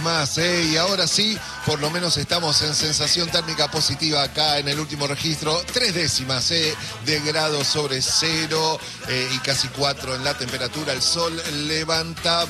Más, y ahora sí, por lo menos estamos en sensación térmica positiva acá en el último registro, 3 décimas de grados sobre cero y casi 4 en la temperatura. El sol levanta